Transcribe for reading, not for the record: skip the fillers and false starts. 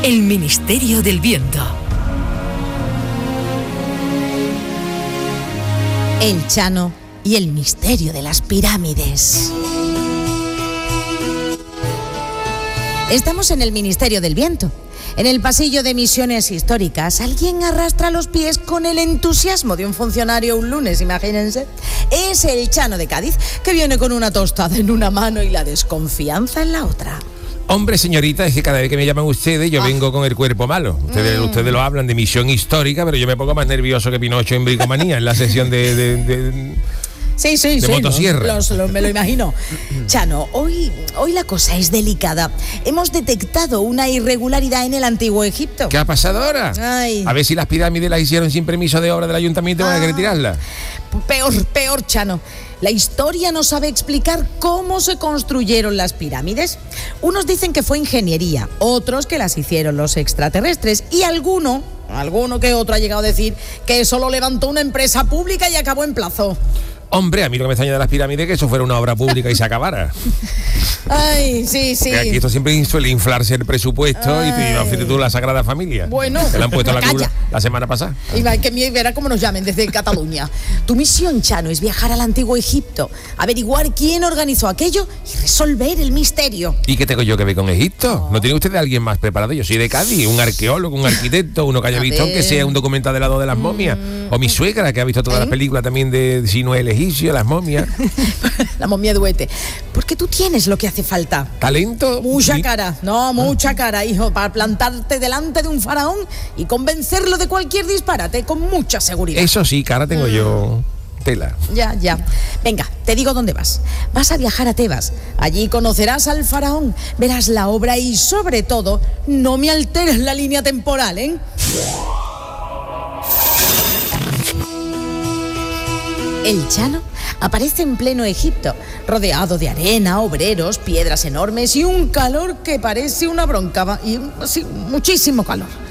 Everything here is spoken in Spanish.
El Ministerio del Viento. El Chano y el misterio de las pirámides. Estamos en el Ministerio del Viento. En el pasillo de misiones históricas, alguien arrastra los pies con el entusiasmo de un funcionario un lunes, imagínense. Es el Chano de Cádiz, que viene con una tostada en una mano y la desconfianza en la otra. Hombre, señorita, es que cada vez que me llaman ustedes yo vengo con el cuerpo malo. Ustedes lo hablan de misión histórica, pero yo me pongo más nervioso que Pinocho en Bricomanía en la sesión de motosierra. Me lo imagino. Chano, hoy la cosa es delicada. Hemos detectado una irregularidad en el antiguo Egipto. ¿Qué ha pasado ahora? Ay. A ver si las pirámides las hicieron sin permiso de obra del ayuntamiento y van a querer tirarlas. Peor, Chano. La historia no sabe explicar cómo se construyeron las pirámides. Unos dicen que fue ingeniería, otros que las hicieron los extraterrestres y alguno que otro ha llegado a decir que eso lo levantó una empresa pública y acabó en plazo. Hombre, a mí lo que me extraña de las pirámides es que eso fuera una obra pública y se acabara. Ay, sí. Que aquí esto siempre suele inflarse el presupuesto. Ay. Y fíjate tú, la Sagrada Familia. Bueno, que la han puesto a la cruz la semana pasada. Y que verá cómo nos llamen desde Cataluña. Tu misión, Chano, es viajar al antiguo Egipto, averiguar quién organizó aquello y resolver el misterio. ¿Y qué tengo yo que ver con Egipto? ¿No tiene usted a alguien más preparado? Yo soy de Cádiz, un arqueólogo, un arquitecto, uno que haya visto, aunque sea un documental de lado de las momias. O mi suegra, que ha visto todas las películas también de Sino el egipcio, las momias. La momia duete. Porque tú tienes lo que hace falta. ¿Talento? Mucha cara, mucha cara, hijo, para plantarte delante de un faraón y convencerlo de cualquier disparate con mucha seguridad. Eso sí, cara tengo yo. Tela. Ya. Venga, te digo dónde vas. Vas a viajar a Tebas. Allí conocerás al faraón, verás la obra y, sobre todo, no me alteres la línea temporal, ¿eh? El Chano aparece en pleno Egipto, rodeado de arena, obreros, piedras enormes y un calor que parece una bronca. Y sí, muchísimo calor.